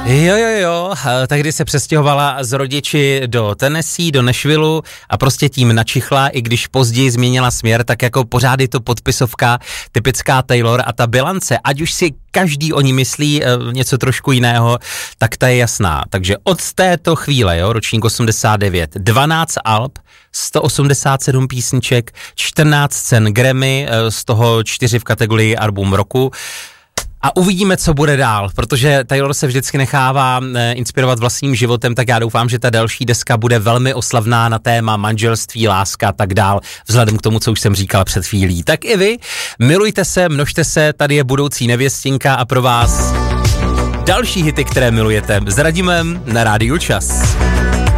Jo, tehdy se přestěhovala z rodiči do Tennessee, do Nashvilleu a prostě tím načichla, i když později změnila směr, tak jako pořád je to podpisovka, typická Taylor a ta bilance, ať už si každý o ní myslí něco trošku jiného, tak ta je jasná. Takže od této chvíle, jo, ročník 89, 12 alb, 187 písniček, 14 cen Grammy, z toho 4 v kategorii album roku. A uvidíme, co bude dál, protože Taylor se vždycky nechává inspirovat vlastním životem, tak já doufám, že ta další deska bude velmi oslavná na téma manželství, láska a tak dál, vzhledem k tomu, co už jsem říkal před chvílí. Tak i vy, milujte se, množte se, tady je budoucí nevěstinka a pro vás další hity, které milujete, s Radimem na Rádiu Čas.